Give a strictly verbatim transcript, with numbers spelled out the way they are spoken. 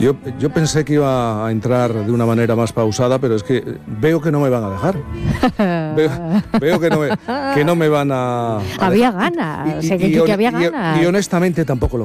Yo, yo pensé que iba a entrar de una manera más pausada, pero es que veo que no me van a dejar. veo, veo que, no me, que no me van a... a había dejar. ganas, Y, o sea, y, que, y, que y, había y, ganas. y honestamente tampoco lo